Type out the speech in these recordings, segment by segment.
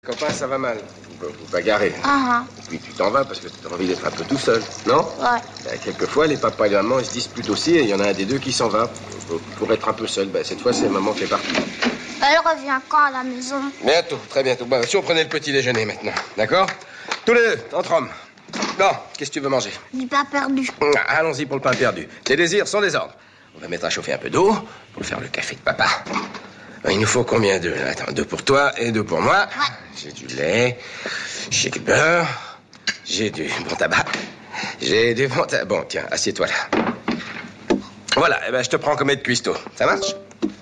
Copain, ça va mal. Vous bagarrez. Uh-huh. Et puis tu t'en vas parce que tu as envie d'être un peu tout seul, non? Ouais. Quelquefois, les papas et les mamans, ils se disputent aussi et il y en a un des deux qui s'en va pour être un peu seul. Cette fois, c'est maman qui est partie. Elle revient quand à la maison? Bientôt, très bientôt. Si on prenait le petit déjeuner maintenant, d'accord? Tous les deux, entre hommes. Non, qu'est-ce que tu veux manger? Du pain perdu. Allons-y pour le pain perdu. Tes désirs sont des ordres. On va mettre à chauffer un peu d'eau pour faire le café de papa. Il nous faut combien d'œufs? Attends, 2 pour toi et 2 pour moi. Ouais. J'ai du lait, j'ai du beurre, j'ai du bon tabac. J'ai du bon tabac. Bon, tiens, assieds-toi là. Voilà, je te prends comme aide cuistot. Ça marche?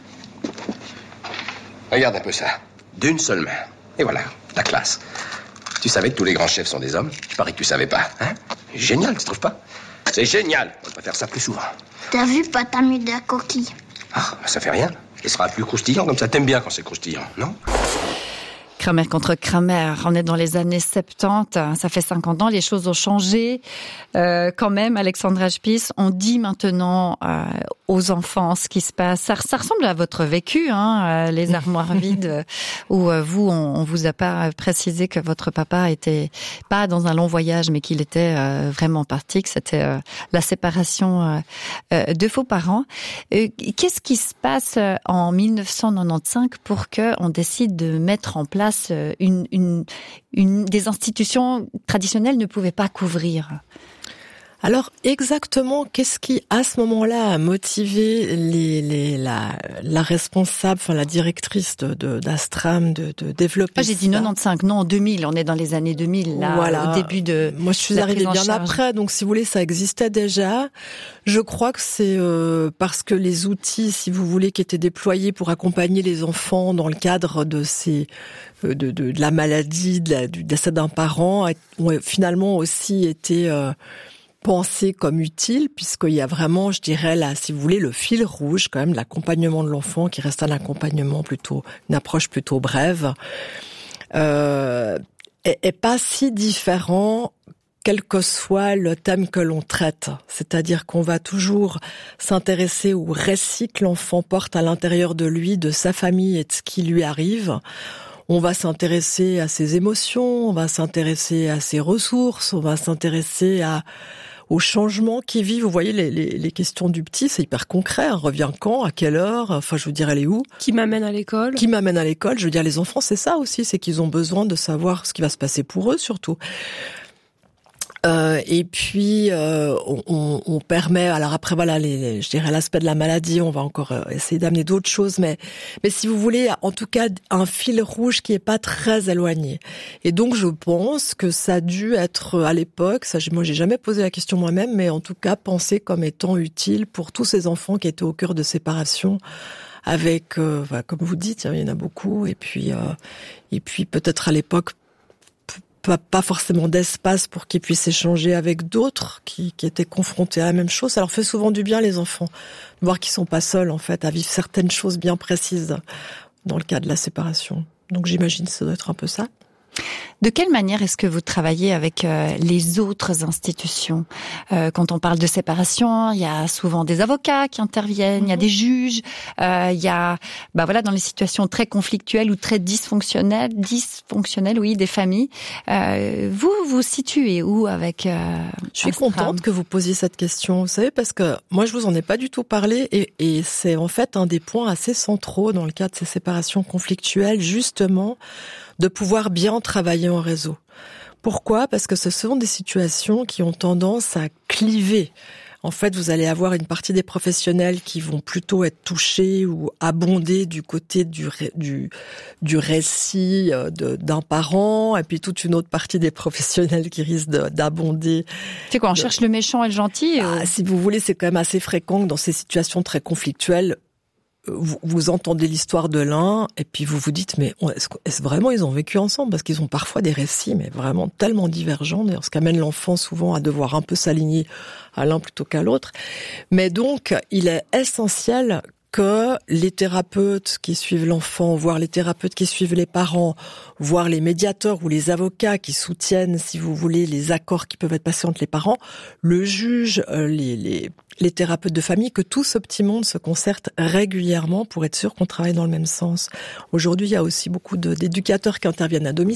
Regarde un peu ça. D'une seule main. Et voilà, la classe. Tu savais que tous les grands chefs sont des hommes? Je parie que tu savais pas, hein? Génial, tu trouves pas? C'est génial. On devrait faire ça plus souvent. T'as vu, pas t'as mis de la coquille. Ah, ça fait rien. Il sera plus croustillant, comme ça. T'aimes bien quand c'est croustillant, non? Kramer contre Kramer, on est dans les années 70, ça fait 50 ans, les choses ont changé. Quand même, Alexandra Spies, on dit maintenant aux enfants ce qui se passe. Ça ressemble à votre vécu, hein, les armoires vides, où vous, on vous a pas précisé que votre papa était pas dans un long voyage, mais qu'il était vraiment parti, que c'était la séparation de vos parents. Qu'est-ce qui se passe en 1995 pour qu'on décide de mettre en place une des institutions traditionnelles ne pouvaient pas couvrir? Alors exactement, qu'est-ce qui à ce moment-là a motivé la responsable, enfin la directrice d'Astram de développer j'ai dit 95, non, en 2000, on est dans les années 2000 là, voilà. Au début de moi je suis arrivée bien après, donc si vous voulez ça existait déjà. Je crois que c'est parce que les outils, si vous voulez, qui étaient déployés pour accompagner les enfants dans le cadre de ces de la maladie, du décès d'un parent, ont finalement aussi été pensé comme utile, puisqu'il y a vraiment, je dirais, là, si vous voulez, le fil rouge, quand même, de l'accompagnement de l'enfant, qui reste un accompagnement plutôt, une approche plutôt brève, est pas si différent, quel que soit le thème que l'on traite. C'est-à-dire qu'on va toujours s'intéresser au récit que l'enfant porte à l'intérieur de lui, de sa famille et de ce qui lui arrive. On va s'intéresser à ses émotions, on va s'intéresser à ses ressources, on va s'intéresser aux changements qu'il vit. Vous voyez, les questions du petit, c'est hyper concret. On revient quand, à quelle heure, enfin, je veux dire, elle est où? Qui m'amène à l'école? Qui m'amène à l'école? Je veux dire, les enfants, c'est ça aussi, c'est qu'ils ont besoin de savoir ce qui va se passer pour eux, surtout. Et puis on permet, alors après voilà, je dirais l'aspect de la maladie, on va encore essayer d'amener d'autres choses, mais si vous voulez, en tout cas un fil rouge qui est pas très éloigné. Et donc je pense que ça a dû être à l'époque, moi j'ai jamais posé la question moi-même, mais en tout cas pensé comme étant utile pour tous ces enfants qui étaient au cœur de séparation. Avec, comme vous dites, il y en a beaucoup, et puis peut-être à l'époque pas forcément d'espace pour qu'ils puissent échanger avec d'autres qui étaient confrontés à la même chose. Ça leur fait souvent du bien, les enfants, de voir qu'ils sont pas seuls, en fait, à vivre certaines choses bien précises dans le cas de la séparation. Donc j'imagine que ça doit être un peu ça. De quelle manière est-ce que vous travaillez avec les autres institutions? Quand on parle de séparation, il y a souvent des avocats qui interviennent, il y a des juges, il y a, voilà, dans les situations très conflictuelles ou très dysfonctionnelles, oui, des familles. Vous vous situez où avec Je suis contente que vous posiez cette question, vous savez, parce que moi je vous en ai pas du tout parlé et c'est en fait un des points assez centraux dans le cas de ces séparations conflictuelles, justement, de pouvoir bien travailler en réseau. Pourquoi? Parce que ce sont des situations qui ont tendance à cliver. En fait, vous allez avoir une partie des professionnels qui vont plutôt être touchés ou abondés du côté du récit d'un parent, et puis toute une autre partie des professionnels qui risquent d'abonder. C'est quoi, on cherche le méchant et le gentil? Si vous voulez, c'est quand même assez fréquent que dans ces situations très conflictuelles, vous entendez l'histoire de l'un et puis vous vous dites mais est-ce vraiment ils ont vécu ensemble, parce qu'ils ont parfois des récits mais vraiment tellement divergents, d'ailleurs ce qu'amène l'enfant souvent à devoir un peu s'aligner à l'un plutôt qu'à l'autre. Mais donc il est essentiel que les thérapeutes qui suivent l'enfant, voire les thérapeutes qui suivent les parents, voire les médiateurs ou les avocats qui soutiennent, si vous voulez, les accords qui peuvent être passés entre les parents, le juge, les thérapeutes de famille, que tout ce petit monde se concerte régulièrement pour être sûr qu'on travaille dans le même sens. Aujourd'hui, il y a aussi beaucoup d'éducateurs qui interviennent à domicile.